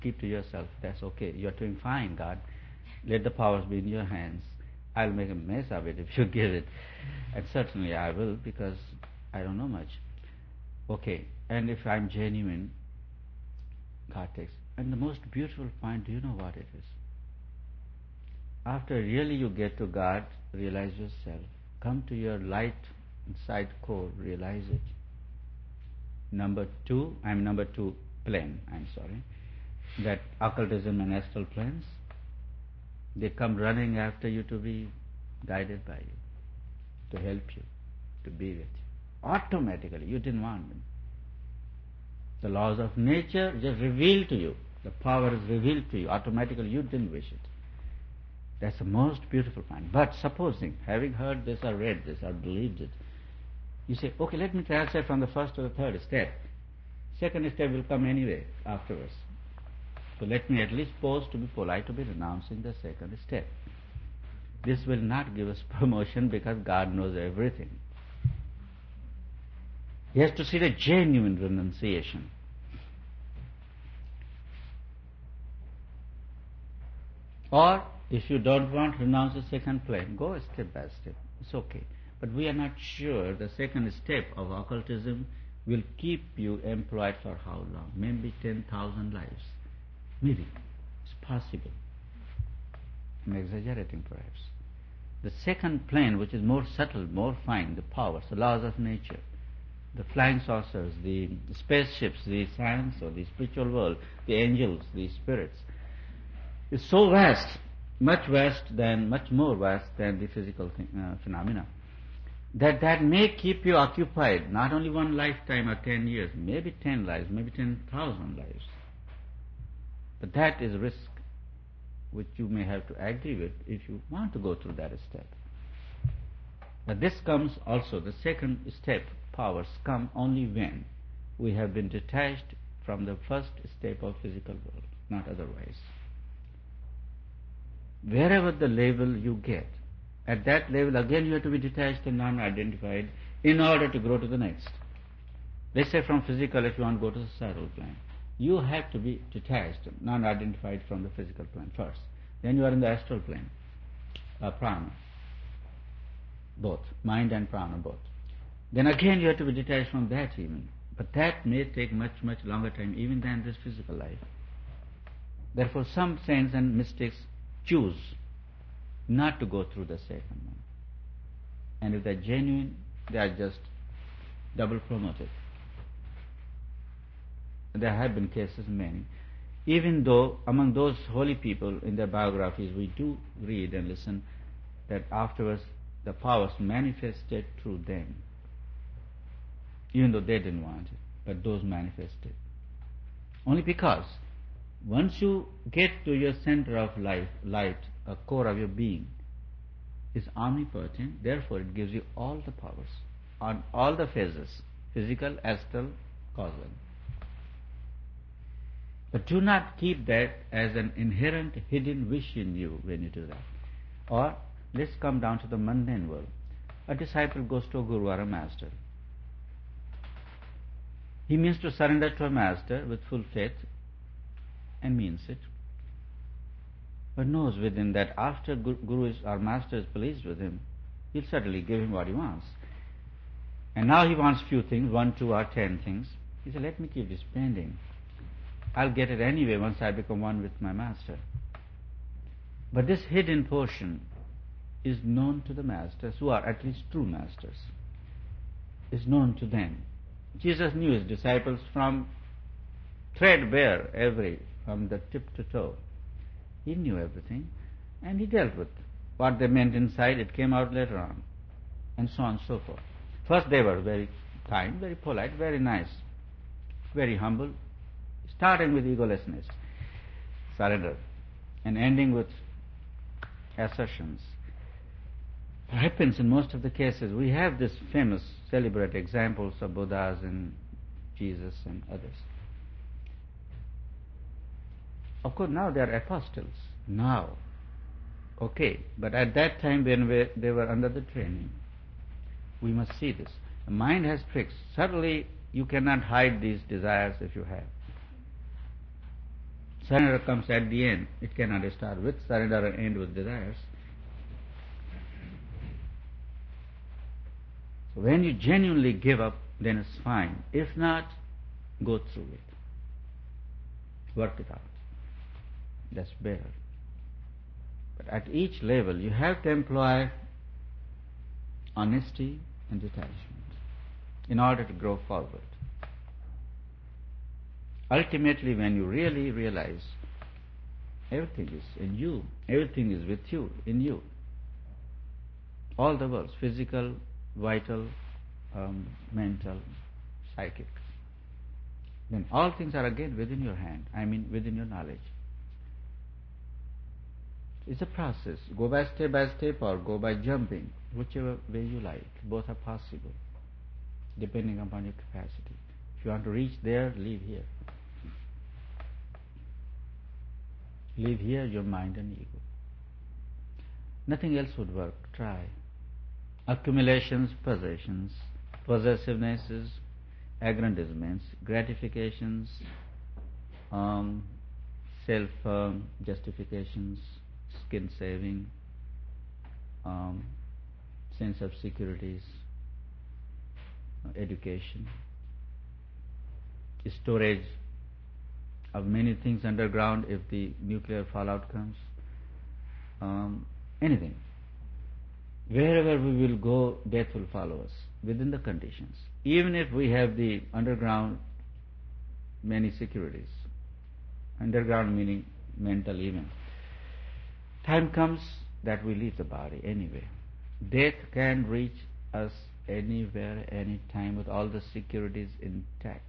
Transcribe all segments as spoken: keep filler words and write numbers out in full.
keep to yourself. That's okay. You're doing fine, God. Let the powers be in your hands. I'll make a mess of it if you give it. And certainly I will, because I don't know much. Okay, and if I'm genuine, God takes. And the most beautiful point, do you know what it is? After really you get to God, realize yourself, come to your light inside core, realize it. Number two, I'm number two plane, I'm sorry, that occultism and astral planes, they come running after you to be guided by you, to help you, to be with you. Automatically, you didn't want them. The laws of nature just revealed to you. The power is revealed to you. Automatically, you didn't wish it. That's the most beautiful point. But supposing, having heard this or read this or believed it, you say, okay, let me translate from the first to the third step. Second step will come anyway afterwards. So let me at least pause to be polite, to be renouncing the second step. This will not give us promotion because God knows everything. He has to see the genuine renunciation. Or, if you don't want to renounce the second plane, go step by step. It's okay. But we are not sure the second step of occultism will keep you employed for how long? Maybe ten thousand lives. Maybe. It's possible. I'm exaggerating perhaps. The second plane, which is more subtle, more fine, the powers, the laws of nature, the flying saucers, the spaceships, the science or the spiritual world, the angels, the spirits, is so vast, much vast than, much more vast than the physical thing, uh, phenomena, that that may keep you occupied, not only one lifetime or ten years, maybe ten lives, maybe ten thousand lives. But that is a risk which you may have to agree with if you want to go through that step. But this comes also, the second step, powers come only when we have been detached from the first step of physical world, not otherwise. Wherever the level you get, at that level again you have to be detached and non-identified in order to grow to the next. Let's say from physical, if you want to go to the subtle plane, you have to be detached, non-identified from the physical plane first. Then you are in the astral plane, uh, prana, both, mind and prana both. Then again you have to be detached from that even. But that may take much, much longer time even than this physical life. Therefore some saints and mystics choose not to go through the second one. And if they're genuine, they are just double promoted. There have been cases, many. Even though among those holy people in their biographies we do read and listen that afterwards the powers manifested through them, even though they didn't want it, but those manifested. Only because once you get to your center of life, light, a core of your being, is omnipotent, therefore it gives you all the powers on all the phases, physical, astral, causal. But do not keep that as an inherent hidden wish in you when you do that. Or let's come down to the mundane world. A disciple goes to a guru or a master. He means to surrender to a master with full faith and means it, but knows within that after guru is, or master is pleased with him, he'll certainly give him what he wants. And now he wants few things, one, two or ten things. He said, let me keep this pending. I'll get it anyway once I become one with my master. But this hidden portion is known to the masters, who are at least true masters, is known to them. Jesus knew his disciples from threadbare, every, from the tip to toe. He knew everything, and he dealt with what they meant inside. It came out later on, and so on and so forth. First they were very kind, very polite, very nice, very humble, starting with egolessness, surrender, and ending with assertions. It happens in most of the cases. We have this famous, celebrated examples of Buddhas and Jesus and others. Of course, now they are apostles. Now, okay, but at that time when we, they were under the training, we must see this. The mind has tricks. Certainly, you cannot hide these desires if you have. Surrender comes at the end. It cannot start with surrender and end with desires. So when you genuinely give up, then it's fine. If not, go through it. Work it out. That's better. But at each level, you have to employ honesty and detachment in order to grow forward. Ultimately, when you really realize everything is in you, everything is with you, in you, all the worlds, physical, vital, um, mental, psychic, then all things are again within your hand, I mean within your knowledge. It's a process. Go by step by step or go by jumping, whichever way you like. Both are possible, depending upon your capacity. If you want to reach there, leave here. Leave here your mind and ego. Nothing else would work. Try. Accumulations, possessions, possessivenesses, aggrandizements, gratifications, um, self um, justifications, skin saving, um, sense of securities, uh, education, storage of many things underground if the nuclear fallout comes, um, anything. Wherever we will go, death will follow us within the conditions. Even if we have the underground many securities, underground meaning mental even. Time comes that we leave the body anyway. Death can reach us anywhere, anytime with all the securities intact.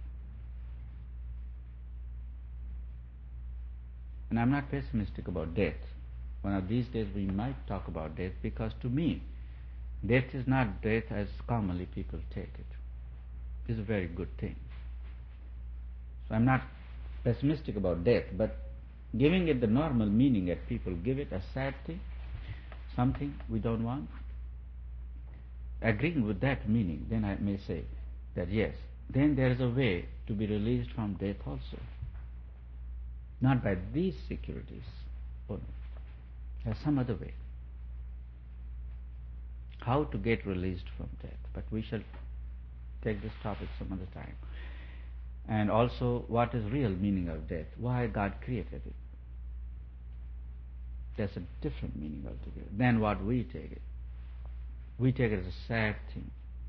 And I'm not pessimistic about death. One of these days we might talk about death, because to me, death is not death as commonly people take it. It's a very good thing. So I'm not pessimistic about death, but giving it the normal meaning that people give it, a sad thing, something we don't want, agreeing with that meaning, then I may say that yes, then there is a way to be released from death also. Not by these securities only. There's some other way. How to get released from death. But we shall take this topic some other time. And also, what is real meaning of death? Why God created it? That's a different meaning altogether than what we take it. We take it as a sad thing.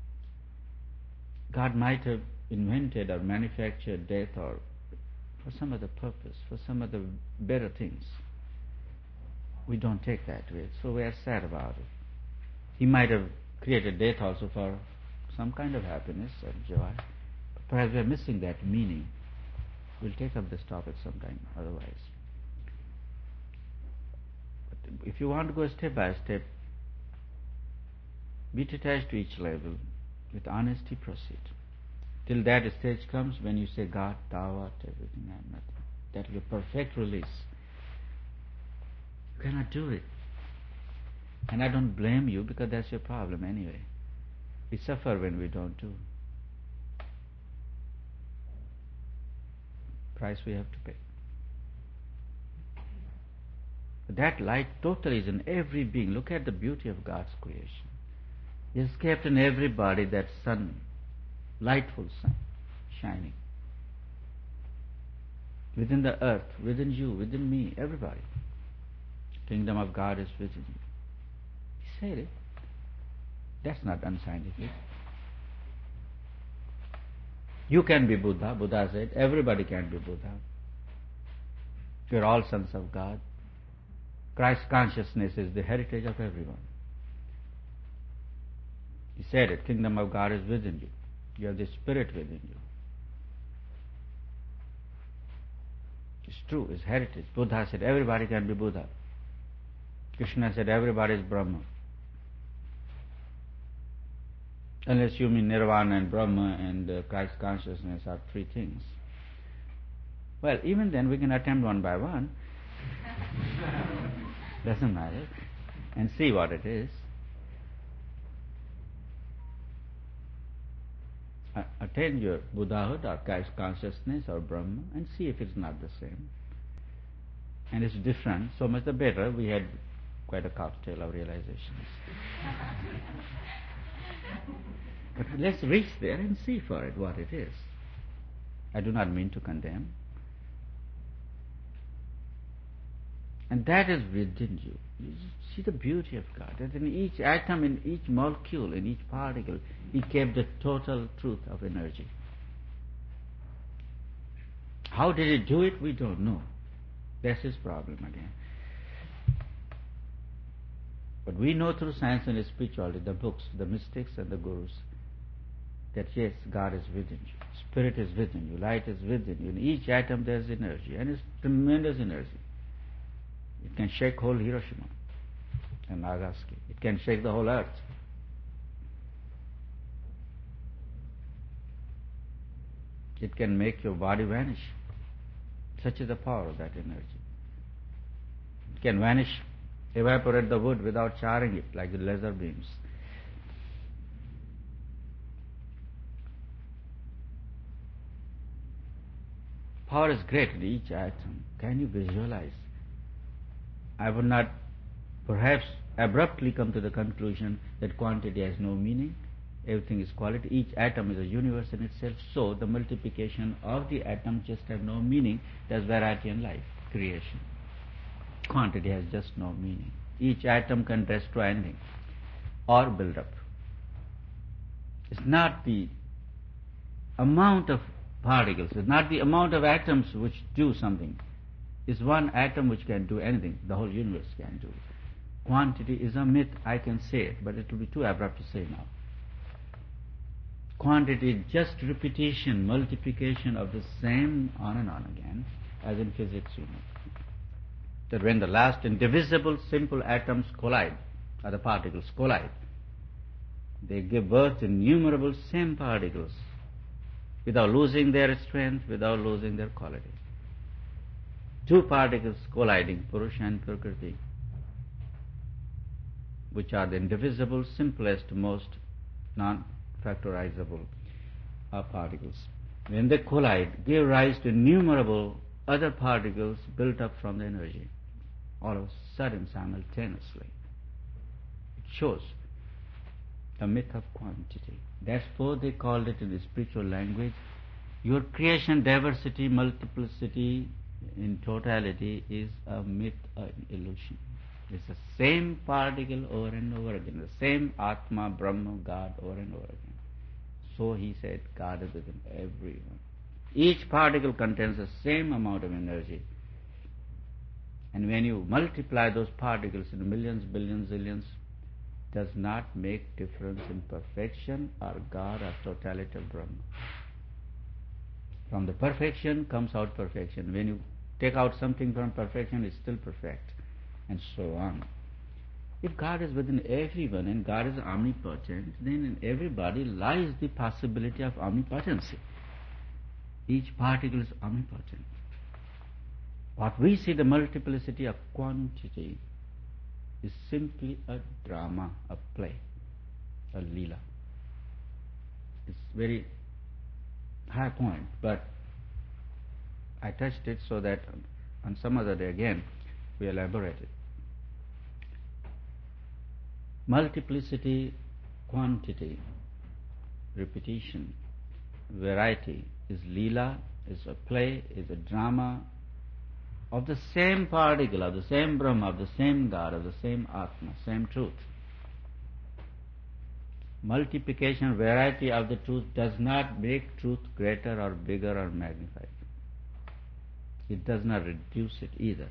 God might have invented or manufactured death or for some other purpose, for some other better things. We don't take that way, so we are sad about it. He might have created death also for some kind of happiness or joy. But perhaps we are missing that meaning. We'll take up this topic sometime otherwise. But if you want to go step by step, be detached to each level, with honesty proceed. Till that stage comes when you say, God, thou art everything, I am nothing. That will be perfect release. You cannot do it. And I don't blame you, because that's your problem anyway. We suffer when we don't do. Price we have to pay. That light totally is in every being. Look at the beauty of God's creation. He has kept in everybody that sun, lightful sun, shining. Within the earth, within you, within me, everybody. Kingdom of God is within you. He said it. That's not unscientific. You can be Buddha. Buddha said, everybody can be Buddha. You're all sons of God. Christ consciousness is the heritage of everyone. He said it, kingdom of God is within you. You have the spirit within you. It's true, it's heritage. Buddha said everybody can be Buddha. Krishna said everybody is Brahma. Unless you mean Nirvana and Brahma and uh, Christ consciousness are three things. Well, even then we can attempt one by one. Doesn't matter. And see what it is. Attain your Buddhahood or Christ consciousness or Brahma and see if it's not the same. and it's different, so much the better. We had quite a cocktail of realizations. But let's reach there and see for it what it is. I do not mean to condemn. And that is within you. You see the beauty of God. That in each atom, in each molecule, in each particle, He kept the total truth of energy. How did He do it? We don't know. That's His problem again. But we know through science and spirituality, the books, the mystics and the gurus, that yes, God is within you. Spirit is within you. Light is within you. In each atom there is energy, and it's tremendous energy. It can shake whole Hiroshima and Nagasaki. It can shake the whole earth. It can make your body vanish. Such is the power of that energy. It can vanish, evaporate the wood without charring it like the laser beams. Power is great in each atom. Can you visualize? I would not perhaps abruptly come to the conclusion that quantity has no meaning. Everything is quality. Each atom is a universe in itself. So the multiplication of the atom just has no meaning. There's variety in life, creation. Quantity has just no meaning. Each atom can destroy anything or build up. It's not the amount of particles, it's not the amount of atoms which do something. It's one atom which can do anything. The whole universe can do. Quantity is a myth, I can say it, but it will be too abrupt to say now. Quantity is just repetition, multiplication of the same on and on again, as in physics, you know. That when the last indivisible simple atoms collide, or the particles collide, they give birth to innumerable same particles without losing their strength, without losing their quality. Two particles colliding, Purusha and Prakriti, which are the indivisible, simplest, most non-factorizable uh, particles. When they collide, give rise to innumerable other particles built up from the energy, all of a sudden, simultaneously. It shows the myth of quantity. Therefore they called it in the spiritual language, your creation, diversity, multiplicity, in totality is a myth, an illusion. It's the same particle over and over again, the same Atma, Brahma, God over and over again. So he said, God is within everyone. Each particle contains the same amount of energy. And when you multiply those particles in millions, billions, zillions, does not make difference in perfection or God or totality of Brahma. From the perfection comes out perfection. When you take out something from perfection, it's still perfect, and so on. If God is within everyone and God is omnipotent, then in everybody lies the possibility of omnipotency. Each particle is omnipotent. What we see, the multiplicity of quantity, is simply a drama, a play, a leela. It's very high point, but I touched it so that on some other day again we elaborate it. Multiplicity, quantity, repetition, variety is leela, is a play, is a drama of the same particle, of the same Brahma, of the same God, of the same Atma, same truth. Multiplication, variety of the truth does not make truth greater or bigger or magnified. It does not reduce it either.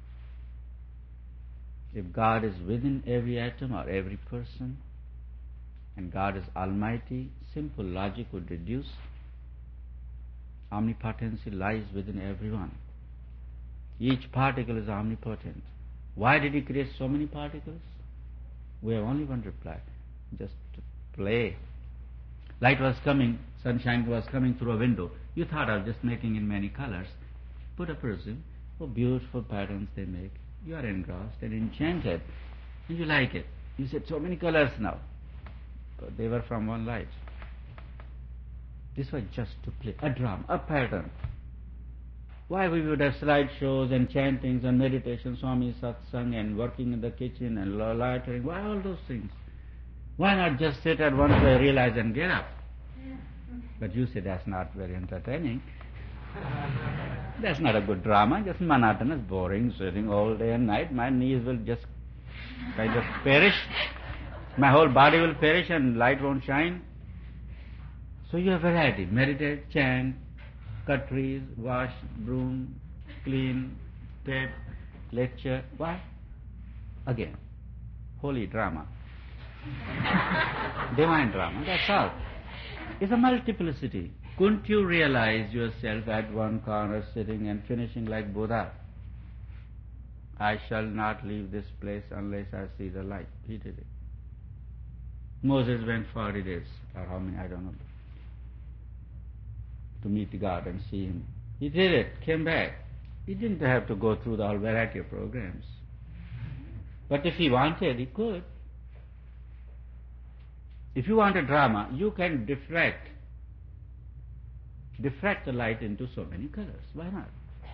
If God is within every atom or every person, and God is almighty, simple logic would deduce omnipotency lies within everyone. Each particle is omnipotent. Why did He create so many particles? We have only one reply. Just to play. Light was coming, sunshine was coming through a window. You thought of just making in many colors. Put a prism, oh beautiful patterns they make. You are engrossed and enchanted, and you like it. You said so many colors now, but they were from one light. This was just to play, a drama, a pattern. Why we would have slide shows and chantings and meditation, Swami satsang and working in the kitchen and loitering? Why all those things? Why not just sit at one place, realize and get up? But you say that's not very entertaining. That's not a good drama, just monotonous, boring, sitting all day and night. My knees will just kind of perish. My whole body will perish and light won't shine. So you have variety. Meditate, chant, cut trees, wash, broom, clean, tape, lecture. Why? Again, holy drama. Divine drama, that's all. It's a multiplicity. Couldn't you realize yourself at one corner sitting and finishing like Buddha? I shall not leave this place unless I see the light. He did it. Moses went forty days, or how many, I don't know, to meet God and see Him. He did it, came back. He didn't have to go through the whole variety of programs. But if he wanted, he could. If you want a drama, you can diffract, diffract the light into so many colors. Why not?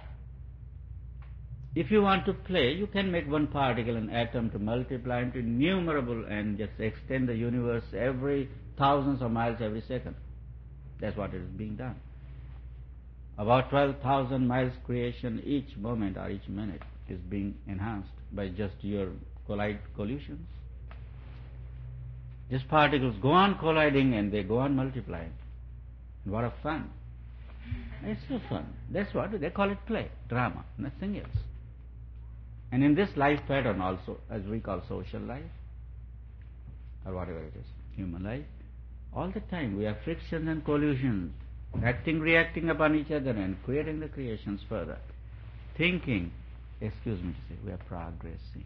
If you want to play, you can make one particle, an atom, to multiply into innumerable and just extend the universe every thousands of miles every second. That's what is being done. About twelve thousand miles creation each moment or each minute is being enhanced by just your collide collisions. These particles go on colliding and they go on multiplying. What a fun. It's so fun. That's what they call it play, drama, nothing else. And in this life pattern also, as we call social life, or whatever it is, human life, all the time we have frictions and collisions, acting, reacting upon each other and creating the creations further. Thinking, excuse me to say, we are progressing.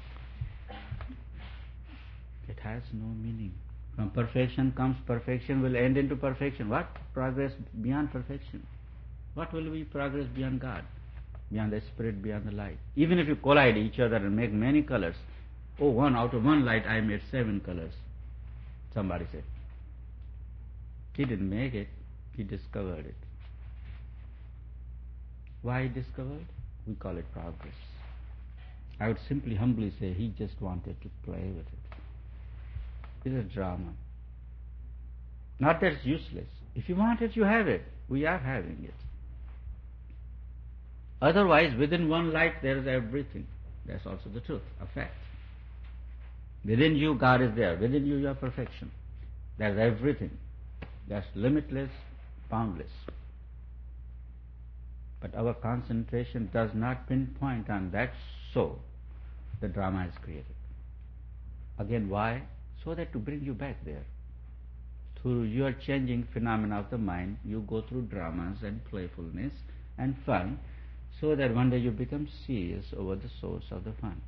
It has no meaning. From perfection comes perfection, will end into perfection. What? Progress beyond perfection. What will be progress beyond God? Beyond the spirit, beyond the light. Even if you collide each other and make many colors, oh, one out of one light I made seven colors, somebody said. He didn't make it, he discovered it. Why discovered? We call it progress. I would simply humbly say he just wanted to play with it. It's a drama. Not that it's useless. If you want it, you have it. We are having it. Otherwise, within one light there is everything. That's also the truth, a fact. Within you, God is there. Within you, you are perfection. There's everything. That's limitless, boundless. But our concentration does not pinpoint on that, so the drama is created. Again, why? So that to bring you back there. Through your changing phenomena of the mind, you go through dramas and playfulness and fun, so that one day you become serious over the source of the fun.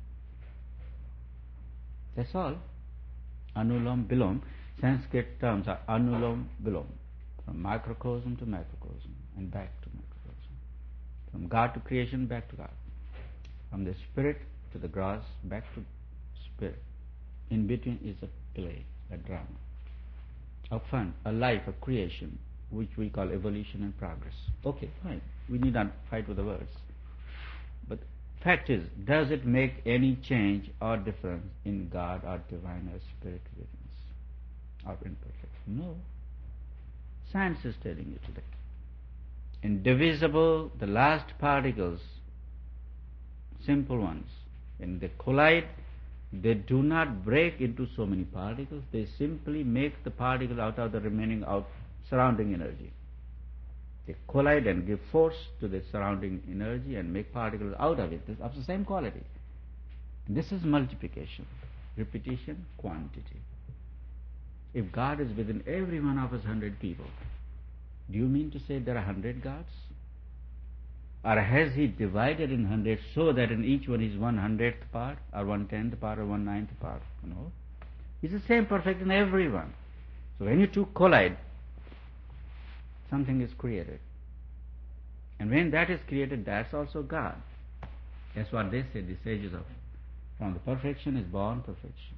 That's all. Anulom Vilom. Sanskrit terms are Anulom Vilom. From microcosm to macrocosm and back to macrocosm. From God to creation, back to God. From the spirit to the gross, back to spirit. In between is a play, a drama, a fun, a life, a creation, which we call evolution and progress. Okay, fine. We need not fight with the words. But fact is, does it make any change or difference in God or divine or spirit within us, or imperfect? No. Science is telling you today. Indivisible, the last particles, simple ones, when they collide, they do not break into so many particles. They simply make the particle out of the remaining out surrounding energy. They collide and give force to the surrounding energy and make particles out of it of the same quality. This is multiplication, repetition, quantity. If God is within every one of us hundred people, do you mean to say there are hundred gods? Or has He divided in hundred so that in each one is one hundredth part, or one tenth part, or one ninth part? No. He's the same perfect in everyone. So when you two collide, something is created. And when that is created, that's also God. That's what they say, the sages of. From the perfection is born perfection.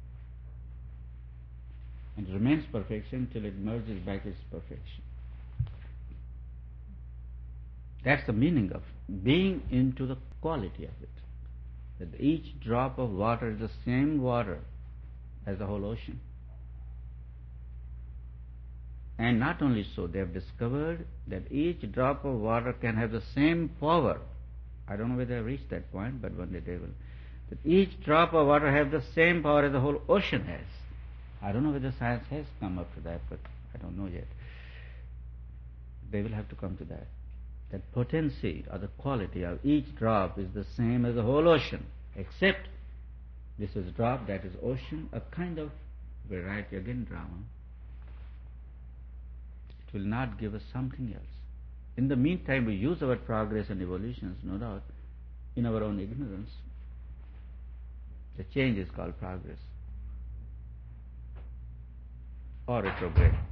And it remains perfection till it merges back its perfection. That's the meaning of being into the quality of it. That each drop of water is the same water as the whole ocean. And not only so, they have discovered that each drop of water can have the same power. I don't know whether they have reached that point, but one day they will. That each drop of water have the same power as the whole ocean has. I don't know whether science has come up to that, but I don't know yet. They will have to come to that. That potency or the quality of each drop is the same as the whole ocean, except this is drop, that is ocean, a kind of variety, again drama. It will not give us something else. In the meantime, we use our progress and evolutions, no doubt, in our own ignorance. The change is called progress or retrograde.